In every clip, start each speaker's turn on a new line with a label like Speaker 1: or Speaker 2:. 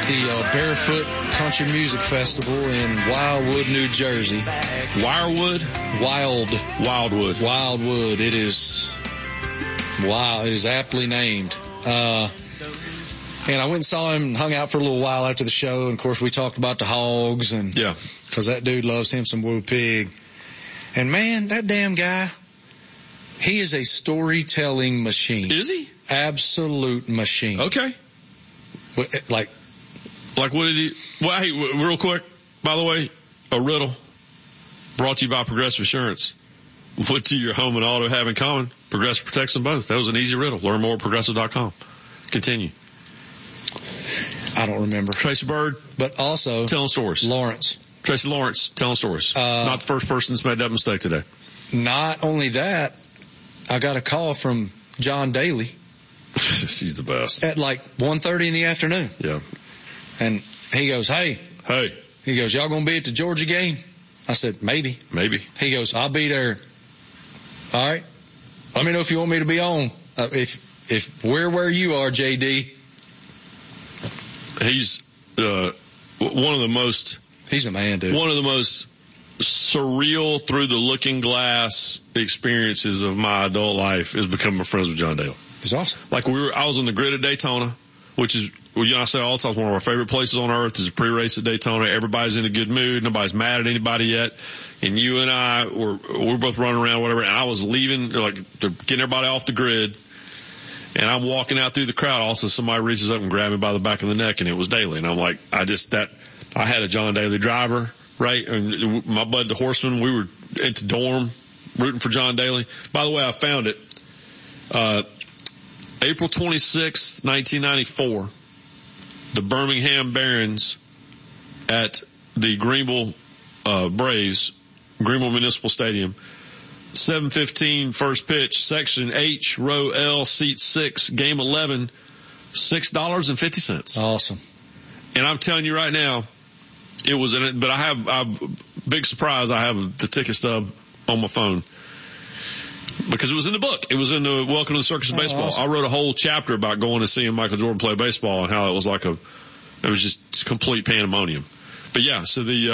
Speaker 1: the Barefoot Country Music Festival in Wildwood, New Jersey.
Speaker 2: Wirewood?
Speaker 1: Wildwood. It is, wow, it is aptly named. And I went and saw him and hung out for a little while after the show. And of course we talked about the hogs and,
Speaker 2: yeah,
Speaker 1: cause that dude loves him some Woo Pig. And man, that damn guy, he is a storytelling machine.
Speaker 2: Is he?
Speaker 1: Absolute machine.
Speaker 2: Okay.
Speaker 1: Like
Speaker 2: what did he, well, hey, real quick, by the way, a riddle brought to you by Progressive Insurance. What do your home and auto have in common? Progressive protects them both. That was an easy riddle. Learn more at Progressive.com. Continue.
Speaker 1: I don't remember.
Speaker 2: Tracy Bird.
Speaker 1: But also.
Speaker 2: Telling stories.
Speaker 1: Lawrence.
Speaker 2: Tracy Lawrence telling stories. Not the first person that's made that mistake today.
Speaker 1: Not only that, I got a call from John Daly.
Speaker 2: She's the best.
Speaker 1: At like 1:30 in the afternoon.
Speaker 2: Yeah.
Speaker 1: And he goes, hey. He goes, y'all gonna be at the Georgia game? I said, maybe. He goes, I'll be there. All right. Let me know if you want me to be on. If we're where you are, JD.
Speaker 2: He's one of the most.
Speaker 1: He's a man, dude.
Speaker 2: One of the most surreal through the looking glass experiences of my adult life is becoming friends with John Daly.
Speaker 1: It's awesome.
Speaker 2: Like I was on the grid at Daytona, which is, well, you know, I say all the time, one of our favorite places on earth is a pre-race at Daytona. Everybody's in a good mood. Nobody's mad at anybody yet. And you and I we're both running around, whatever. And I was leaving, like, getting everybody off the grid. And I'm walking out through the crowd. Also, somebody reaches up and grabs me by the back of the neck, and it was Daly. And I'm like, I had a John Daly driver, right? And my bud, the Horseman, we were at the dorm rooting for John Daly. By the way, I found it. April 26, 1994, the Birmingham Barons at the Greenville Braves, Greenville Municipal Stadium. 7:15 first pitch, section H, row L, seat 6, game 11, $6.50.
Speaker 1: Awesome.
Speaker 2: And I'm telling you right now, it was in it, but I have big surprise. I have the ticket stub on my phone because it was in the book. It was in the Welcome to the Circus of Baseball. Awesome. I wrote a whole chapter about going and seeing Michael Jordan play baseball and how it was it was just complete pandemonium. But yeah, so the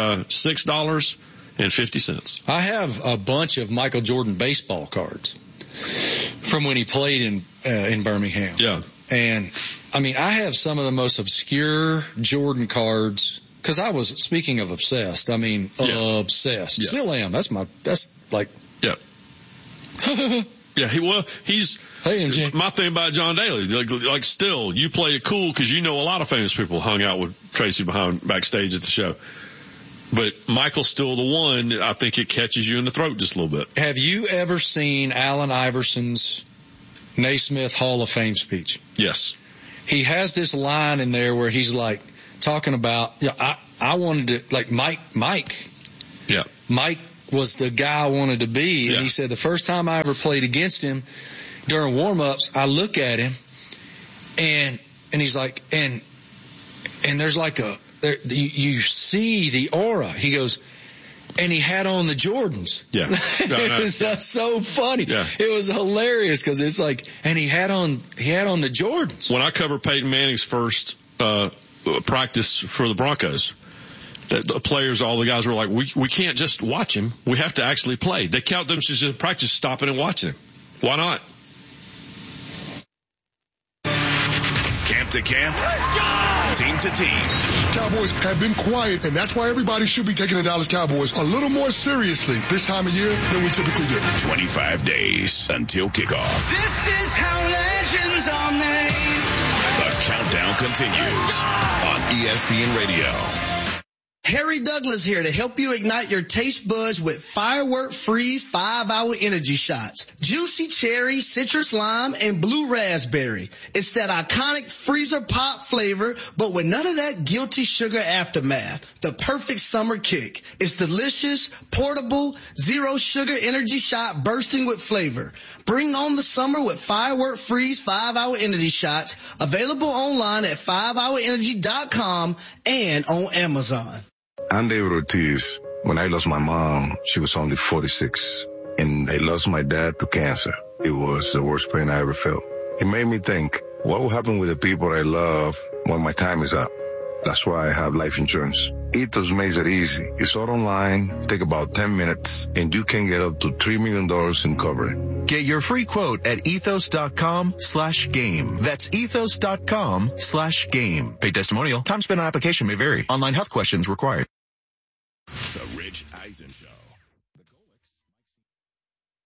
Speaker 2: $6.50.
Speaker 1: I have a bunch of Michael Jordan baseball cards from when he played in Birmingham.
Speaker 2: Yeah. And
Speaker 1: I mean, I have some of the most obscure Jordan cards because I was, speaking of obsessed, I mean, obsessed. Yeah. Still am. That's like.
Speaker 2: Yeah. Yeah. He's.
Speaker 1: Hey, MJ.
Speaker 2: My thing about John Daly, like still, you play it cool because you know a lot of famous people hung out with Tracy backstage at the show. But Michael's still the one. I think it catches you in the throat just a little bit.
Speaker 1: Have you ever seen Allen Iverson's Naismith Hall of Fame speech?
Speaker 2: Yes.
Speaker 1: He has this line in there where he's like talking about, I wanted to, like Mike.
Speaker 2: Yeah.
Speaker 1: Mike was the guy I wanted to be. And he said the first time I ever played against him during warm-ups, I look at him and he's like, and there's like you see the aura. He goes, and he had on the Jordans.
Speaker 2: Yeah.
Speaker 1: That's so funny.
Speaker 2: Yeah.
Speaker 1: It was hilarious because it's like, and he had on the Jordans.
Speaker 2: When I covered Peyton Manning's first practice for the Broncos, the players, all the guys were like, we can't just watch him. We have to actually play. They count them as practice, stopping and watching him. Why not?
Speaker 3: Camp to camp, team to team.
Speaker 4: Cowboys have been quiet, and that's why everybody should be taking the Dallas Cowboys a little more seriously this time of year than we typically do.
Speaker 3: 25 days until kickoff.
Speaker 5: This is how legends are made.
Speaker 3: The countdown continues on ESPN Radio.
Speaker 6: Harry Douglas here to help you ignite your taste buds with Firework Freeze 5-Hour Energy Shots. Juicy cherry, citrus lime, and blue raspberry. It's that iconic freezer pop flavor, but with none of that guilty sugar aftermath. The perfect summer kick. It's delicious, portable, zero sugar energy shot bursting with flavor. Bring on the summer with Firework Freeze 5-Hour Energy Shots. Available online at 5hourenergy.com and on Amazon.
Speaker 7: I'm David Ortiz. When I lost my mom, she was only 46. And I lost my dad to cancer. It was the worst pain I ever felt. It made me think, what will happen with the people I love when my time is up? That's why I have life insurance. Ethos makes it easy. It's all online, take about 10 minutes, and you can get up to $3 million in coverage.
Speaker 8: Get your free quote at ethos.com/game. That's ethos.com/game. Paid testimonial. Time spent on application may vary. Online health questions required.
Speaker 3: The Rich Eisen Show.